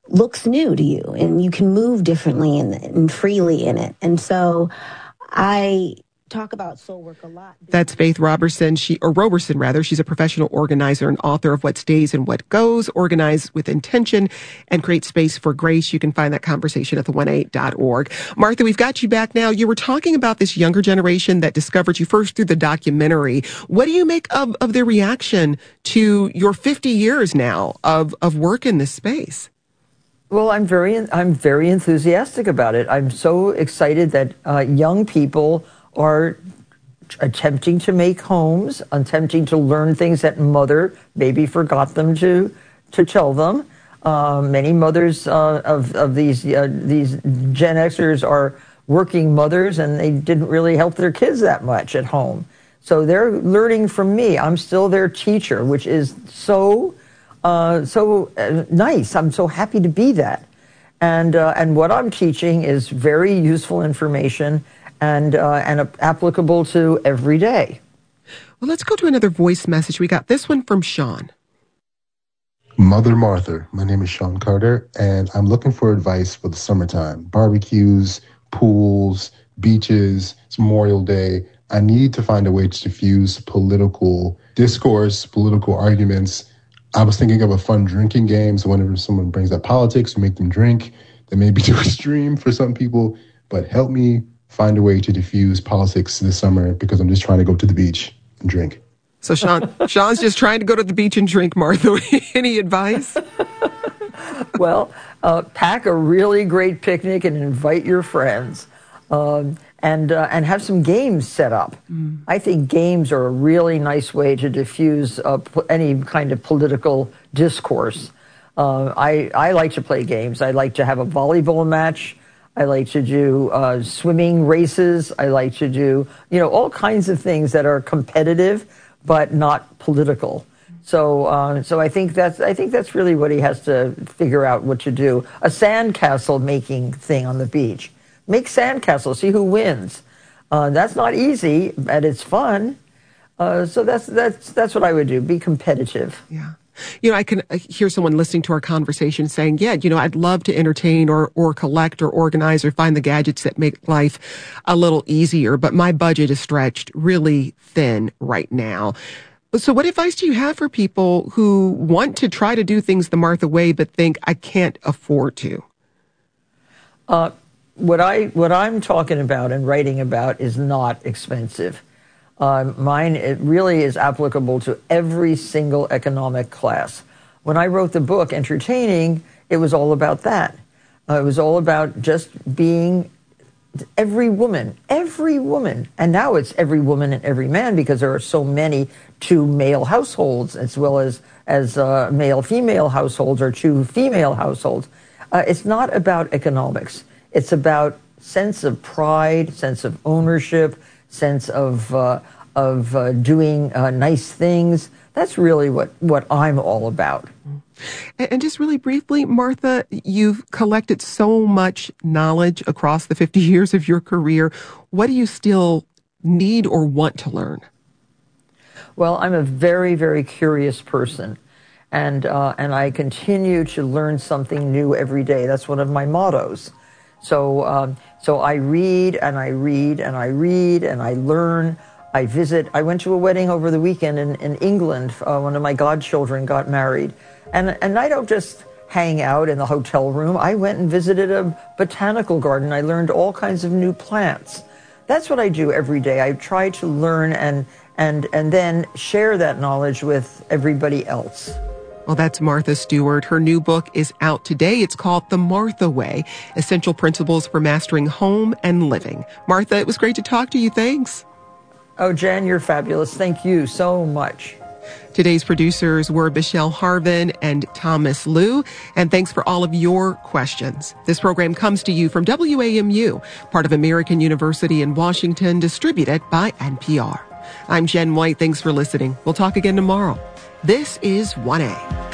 looks new to you, and you can move differently and freely in it. And so I talk about soul work a lot. That's Faith Roberson. She's a professional organizer and author of What Stays and What Goes, Organize with Intention, and Create Space for Grace. You can find that conversation at the18.org. Martha, we've got you back now. You were talking about this younger generation that discovered you first through the documentary. What do you make of their reaction to your 50 years now of work in this space? Well, I'm very enthusiastic about it. I'm so excited that young people are attempting to make homes, attempting to learn things that mother maybe forgot them to tell them. Many mothers of these Gen Xers are working mothers, and they didn't really help their kids that much at home. So they're learning from me. I'm still their teacher, which is so nice. I'm so happy to be that. And what I'm teaching is very useful information and applicable to every day. Well, let's go to another voice message. We got this one from Sean. Mother Martha, my name is Sean Carter, and I'm looking for advice for the summertime. Barbecues, pools, beaches, it's Memorial Day. I need to find a way to diffuse political discourse, political arguments. I was thinking of a fun drinking game, so whenever someone brings up politics, make them drink. That may be too extreme for some people, but help me find a way to diffuse politics this summer because I'm just trying to go to the beach and drink. So Sean's just trying to go to the beach and drink, Martha. Any advice? Well, pack a really great picnic and invite your friends. And have some games set up. I think games are a really nice way to diffuse any kind of political discourse. I like to play games. I like to have a volleyball match. I like to do swimming races. I like to do, all kinds of things that are competitive but not political. So I think that's really what he has to figure out what to do. A sandcastle making thing on the beach. Make sandcastles, see who wins. That's not easy, but it's fun. So that's what I would do. Be competitive. Yeah. I can hear someone listening to our conversation saying, I'd love to entertain or collect or organize or find the gadgets that make life a little easier, but my budget is stretched really thin right now. So what advice do you have for people who want to try to do things the Martha way, but think I can't afford to? What I'm talking about and writing about is not expensive. Mine, it really is applicable to every single economic class. When I wrote the book, Entertaining, it was all about that. It was all about just being every woman. And now it's every woman and every man because there are so many two male households as well as male-female households or two female households. It's not about economics. It's about sense of pride, sense of ownership, sense of doing nice things. That's really what I'm all about. And just really briefly, Martha, you've collected so much knowledge across the 50 years of your career. What do you still need or want to learn? Well, I'm a very, very curious person. And I continue to learn something new every day. That's one of my mottos. So I read and I read and I read and I learn. I visit. I went to a wedding over the weekend in England. One of my godchildren got married. And I don't just hang out in the hotel room. I went and visited a botanical garden. I learned all kinds of new plants. That's what I do every day. I try to learn and then share that knowledge with everybody else. Well, that's Martha Stewart. Her new book is out today. It's called The Martha Way, Essential Principles for Mastering Home and Living. Martha, it was great to talk to you. Thanks. Oh, Jen, you're fabulous. Thank you so much. Today's producers were Michelle Harvin and Thomas Liu. And thanks for all of your questions. This program comes to you from WAMU, part of American University in Washington, distributed by NPR. I'm Jen White. Thanks for listening. We'll talk again tomorrow. This is 1A.